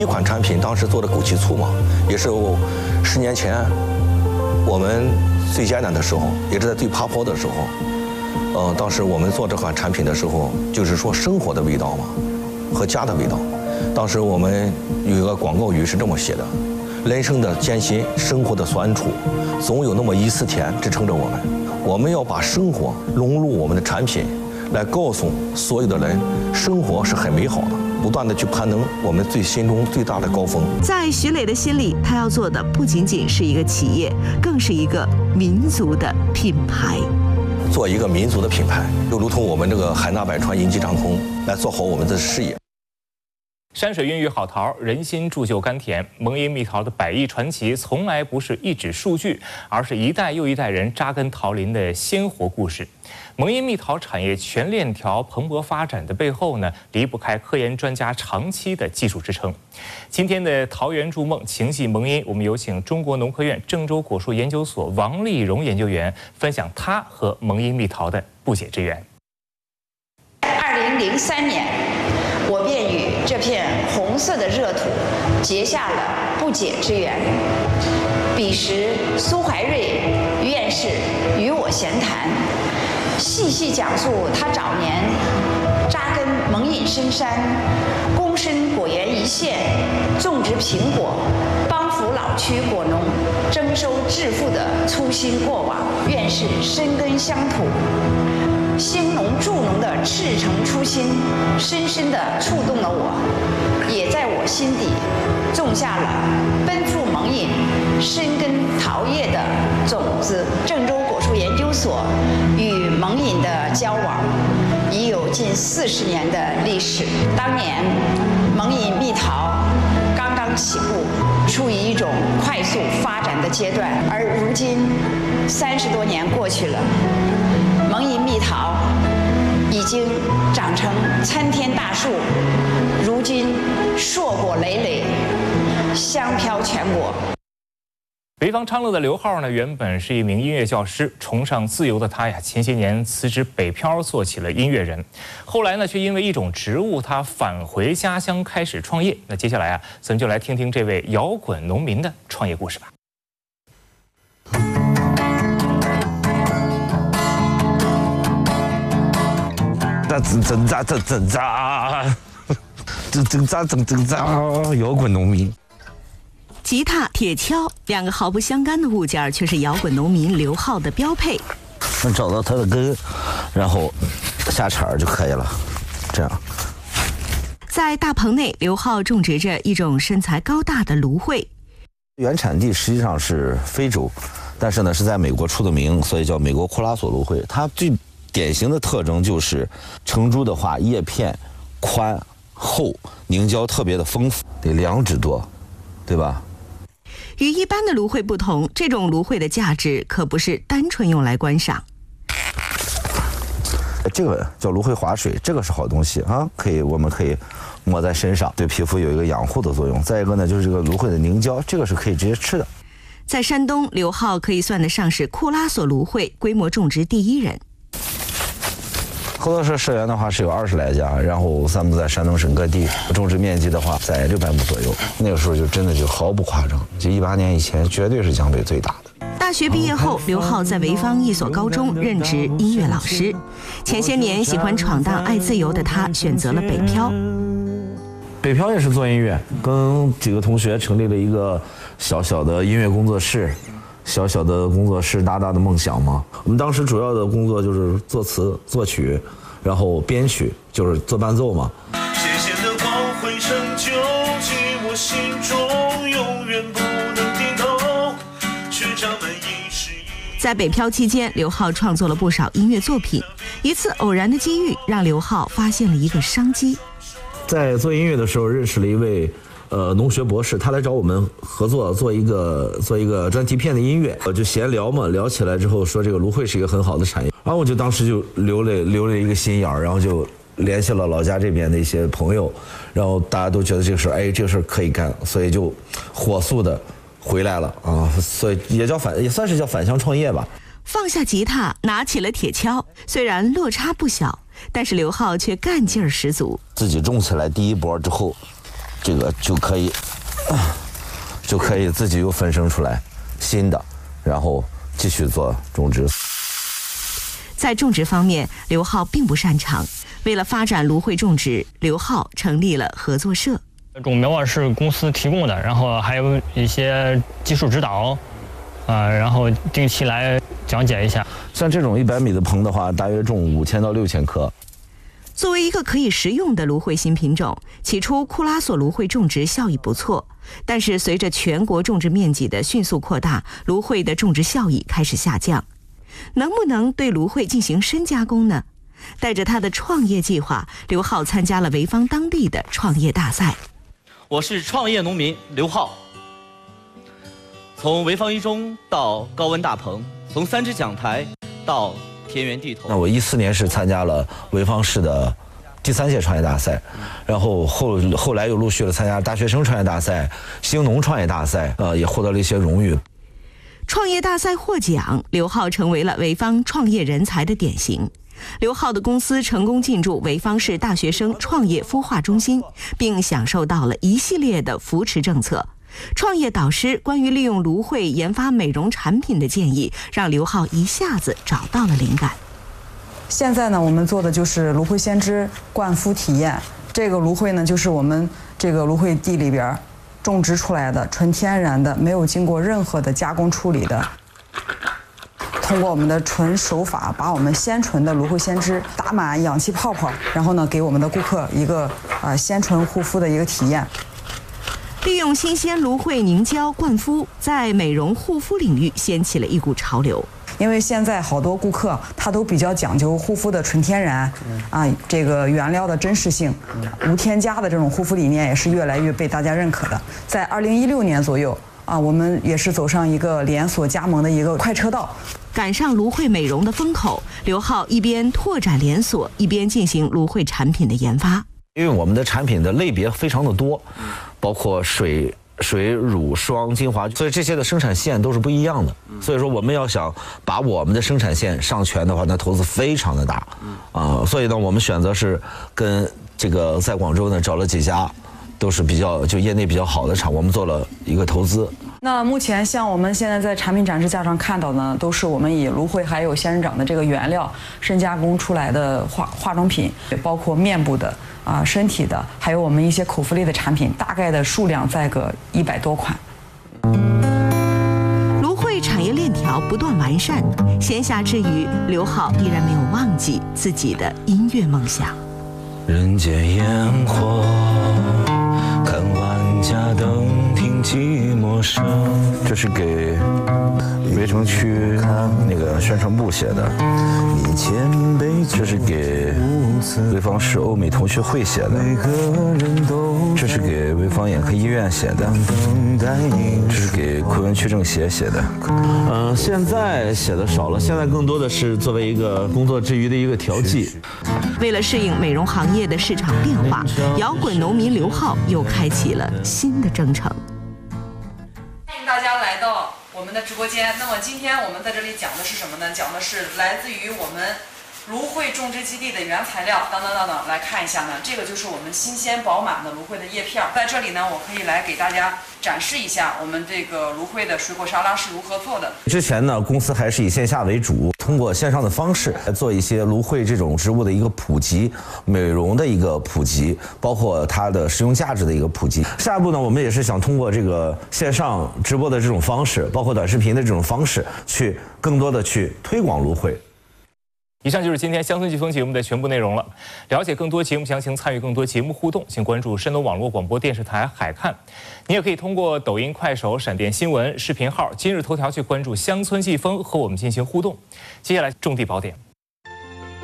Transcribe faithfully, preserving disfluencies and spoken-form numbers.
一款产品当时做的枸杞醋嘛，也是我十年前我们最艰难的时候，也是在最爬坡的时候。呃，当时我们做这款产品的时候，就是说生活的味道嘛，和家的味道。当时我们有一个广告语是这么写的：人生的艰辛，生活的酸楚，总有那么一丝甜支撑着我们。我们要把生活融入我们的产品，来告诉所有的人，生活是很美好的。不断的去攀登我们最心中最大的高峰。 在徐磊的心里，他要做的不仅仅是一个企业，更是一个民族的品牌。 做一个民族的品牌，就如同我们这个海纳百川，银脊长空，来做好我们的事业。 山水孕育好桃，人心铸就甘甜。蒙阴蜜桃的百亿传奇，从来不是一纸数据，而是一代又一代人扎根桃林的鲜活故事。蒙阴蜜桃产业全链条蓬勃发展的背后呢，离不开科研专家长期的技术支撑。今天的桃源筑梦，情系蒙阴，我们有请中国农科院郑州果树研究所王丽蓉研究员分享他和蒙阴蜜桃的不解之缘。 二零零三年，我便与这片红色的热土结下了不解之缘。彼时，苏怀瑞院士与我闲谈，细细讲述他早年扎根蒙隐深山，躬身果园一线，种植苹果，帮扶老区果农征收致富的初心过往。院士深耕乡土，兴农助农的赤诚初心，深深地触动了我，也在我心底种下了奔赴蒙隐、深耕桃业的种子。郑州果树研究所与蒙隐的交往已有近四十年的历史。当年蒙隐蜜桃刚刚起步，处于一种快速发展的阶段，而如今三十多年过去了，蒙隐蜜桃已经长成参天大树，如今硕果累累，香飘全国。 潍坊昌乐的刘浩呢，原本是一名音乐教师，崇尚自由的他呀，前些年辞职北漂，做起了音乐人。后来呢，却因为一种植物，他返回家乡开始创业。那接下来啊，咱们就来听听这位摇滚农民的创业故事吧。 挣挣扎挣挣扎，挣挣扎挣挣扎，摇滚农民。 吉他、铁锹，两个毫不相干的物件，却是摇滚农民刘浩的标配。 能找到它的根，然后下茬就可以了。这样， 在大棚内，刘浩种植着一种身材高大的芦荟。 原产地实际上是非洲，但是呢是在美国出的名，所以叫美国库拉索芦荟。它最典型的特征就是成株的话，叶片宽厚，凝胶特别的丰富，得两指多，对吧？ 与一般的芦荟不同，这种芦荟的价值可不是单纯用来观赏。 这个叫芦荟滑水，这个是好东西啊，可以我们可以抹在身上，对皮肤有一个养护的作用。再一个呢，就是这个芦荟的凝胶，这个是可以直接吃的。 在山东，刘浩可以算得上是库拉索芦荟规模种植第一人。 合作社社员的话是有二十来家，然后散布在山东省各地，种植面积的话在六百亩左右。那个时候就真的就毫不夸张，就一八年以前绝对是江北最大的。 大学毕业后，刘浩在潍坊一所高中任职音乐老师。前些年喜欢闯荡、爱自由的他，选择了北漂。 北漂也是做音乐，跟几个同学成立了一个小小的音乐工作室。小小的工作室，大大的梦想嘛。我们当时主要的工作就是作词、作曲，然后编曲，就是做伴奏嘛。 谢谢的光辉成就记我心中，永远不能低头。学长们一时一。 在北漂期间，刘浩创作了不少音乐作品。一次偶然的机遇，让刘浩发现了一个商机。 在做音乐的时候，认识了一位。呃，农学博士，他来找我们合作做一个做一个专题片的音乐，我就闲聊嘛，聊起来之后说这个芦荟是一个很好的产业，然后我就当时就留了留了一个心眼儿，然后就联系了老家这边的一些朋友，然后大家都觉得这个事儿，哎，这个事儿可以干，所以就火速的回来了啊，所以也叫返也算是叫返乡创业吧。 放下吉他，拿起了铁锹，虽然落差不小，但是刘浩却干劲儿十足。 自己种起来第一波之后。 这个就可以，就可以自己又分生出来新的，然后继续做种植。 在种植方面，刘浩并不擅长。为了发展芦荟种植，刘浩成立了合作社。 种苗啊是公司提供的，然后还有一些技术指导，啊、呃，然后定期来讲解一下。 像这种一百米的棚的话，大约种五千到六千棵。 作为一个可以食用的芦荟新品种，起初库拉索芦荟种植效益不错，但是随着全国种植面积的迅速扩大，芦荟的种植效益开始下降。能不能对芦荟进行深加工呢？带着他的创业计划，刘浩参加了潍坊当地的创业大赛。 我是创业农民刘浩，从潍坊一中到高温大棚，从三支讲台到田园地头。 那我一四年是参加了潍坊市的第三届创业大赛，然后后后来又陆续的参加大学生创业大赛、兴农创业大赛，呃，也获得了一些荣誉。 创业大赛获奖，刘浩成为了潍坊创业人才的典型。刘浩的公司成功进驻潍坊市大学生创业孵化中心，并享受到了一系列的扶持政策。创业导师关于利用芦荟研发美容产品的建议，让刘浩一下子找到了灵感。 现在呢，我们做的就是芦荟鲜汁灌肤体验。这个芦荟呢，就是我们这个芦荟地里边种植出来的，纯天然的，没有经过任何的加工处理的。通过我们的纯手法，把我们鲜纯的芦荟鲜汁打满氧气泡泡，然后呢，给我们的顾客一个呃鲜纯护肤的一个体验。 利用新鲜芦荟凝胶灌肤，在美容护肤领域掀起了一股潮流。 因为现在好多顾客他都比较讲究护肤的纯天然，啊，这个原料的真实性，无添加的这种护肤理念也是越来越被大家认可的。在二零一六年左右啊，我们也是走上一个连锁加盟的一个快车道。 赶上芦荟美容的风口，刘浩一边拓展连锁，一边进行芦荟产品的研发。 因为我们的产品的类别非常的多，包括水。水、乳、霜、精华，所以这些的生产线都是不一样的。所以说，我们要想把我们的生产线上全的话，那投资非常的大，啊、呃，所以呢，我们选择是跟这个在广州呢找了几家，都是比较就业内比较好的厂，我们做了一个投资。 那目前像我们现在在产品展示架上看到的呢，都是我们以芦荟还有仙人掌的这个原料深加工出来的化化妆品，包括面部的啊、呃、身体的，还有我们一些口服类的产品，大概的数量在个一百多款。 芦荟产业链条不断完善，闲暇之余，刘浩依然没有忘记自己的音乐梦想。 人间烟火，看万家灯，听寂寞声。 这是给围城区那个宣传部写的，这是给潍坊市欧美同学会写的，这是给潍坊眼科医院写的，这是给昆文区政协写的。嗯、呃，现在写的少了，现在更多的是作为一个工作之余的一个调剂。 为了适应美容行业的市场变化，摇滚农民刘浩又开启了新的征程。 欢迎大家来到我们的直播间。那么今天我们在这里讲的是什么呢？讲的是来自于我们芦荟种植基地的原材料。等等等等，来看一下呢，这个就是我们新鲜饱满的芦荟的叶片。在这里呢，我可以来给大家展示一下我们这个芦荟的水果沙拉是如何做的。 之前呢，公司还是以线下为主，通过线上的方式来做一些芦荟这种植物的一个普及，美容的一个普及，包括它的实用价值的一个普及。下一步呢，我们也是想通过这个线上直播的这种方式，包括短视频的这种方式，去更多的去推广芦荟。 以上就是今天乡村季风节目的全部内容了。了解更多节目详情，参与更多节目互动，请关注山东网络广播电视台海看。你也可以通过抖音、快手、闪电新闻视频号、今日头条去关注乡村季风，和我们进行互动。接下来种地宝典。